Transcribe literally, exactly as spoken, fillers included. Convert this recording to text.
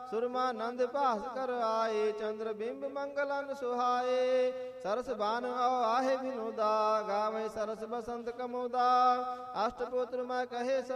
ਸੁਰਮਾਨੰਦ ਭਾਸ ਕਰ ਆਏ, ਚੰਦਰ ਬਿੰਬ ਮੰਗਲਨ ਸੁਹਾਏ। ਸਰਸ ਬਾਨ ਆਹੇ ਵਿਨੋਦਾ, ਗਾਵੇ ਸਰਸ ਬਸੰਤ ਕਮੋਦਾ। ਅਸ਼ਟ ਪੁੱਤਰ ਮੈਂ ਕਹੇ